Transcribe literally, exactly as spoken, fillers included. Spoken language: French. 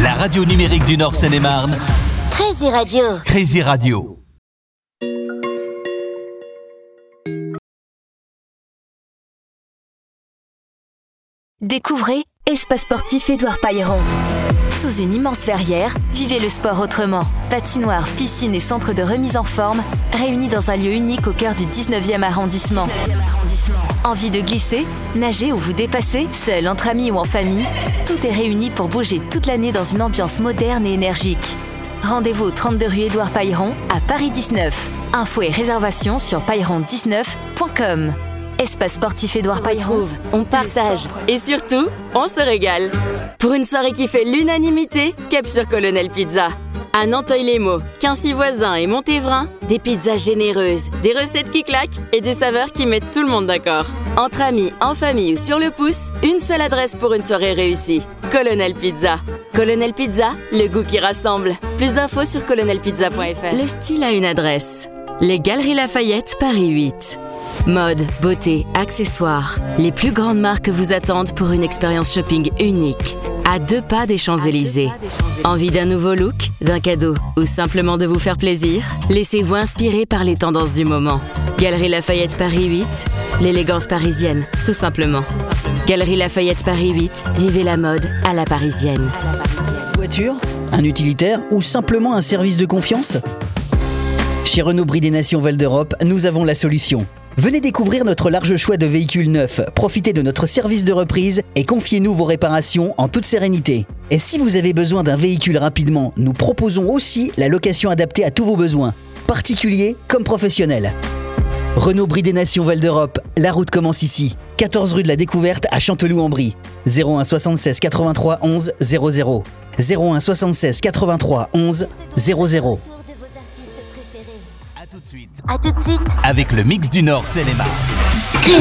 La radio numérique du Nord Seine-et-Marne. Crazy Radio. Crazy Radio. Découvrez Espace Sportif Édouard Pailleron. Sous une immense verrière, vivez le sport autrement. Patinoire, piscine et centre de remise en forme, réunis dans un lieu unique au cœur du dix-neuvième arrondissement. Envie de glisser, nager ou vous dépasser, seul, entre amis ou en famille, tout est réuni pour bouger toute l'année dans une ambiance moderne et énergique. Rendez-vous au trente-deux rue Édouard Pailleron à Paris dix-neuf. Infos et réservations sur pailleron dix-neuf point com. Espace Sportif Édouard Pailleron. On partage et surtout, on se régale. Pour une soirée qui fait l'unanimité, cap sur Colonel Pizza. À Nanteuil-les-Maux, Quincy-Voisin et Montévrain, des pizzas généreuses, des recettes qui claquent et des saveurs qui mettent tout le monde d'accord. Entre amis, en famille ou sur le pouce, une seule adresse pour une soirée réussie. Colonel Pizza. Colonel Pizza, le goût qui rassemble. Plus d'infos sur colonel pizza point f r. Le style a une adresse. Les Galeries Lafayette, Paris huit. Mode, beauté, accessoires. Les plus grandes marques vous attendent pour une expérience shopping unique. À deux pas des Champs-Élysées. Envie d'un nouveau look, d'un cadeau ou simplement de vous faire plaisir? Laissez-vous inspirer par les tendances du moment. Galerie Lafayette Paris huit, l'élégance parisienne, tout simplement. Galerie Lafayette Paris huit, vivez la mode à la parisienne. Voiture, un utilitaire ou simplement un service de confiance? Chez Renault Brie des Nations Val d'Europe, nous avons la solution. Venez découvrir notre large choix de véhicules neufs, profitez de notre service de reprise et confiez-nous vos réparations en toute sérénité. Et si vous avez besoin d'un véhicule rapidement, nous proposons aussi la location adaptée à tous vos besoins, particuliers comme professionnels. Renault Brie des Nations Val d'Europe, la route commence ici. quatorze rue de la Découverte à Chanteloup-en-Brie. zéro un soixante-seize quatre-vingt-trois onze zéro zéro. zéro un soixante-seize quatre-vingt-trois onze zéro zéro. À tout de suite. À tout de suite. Avec le mix du Nord Seine-et-Marne. Crazy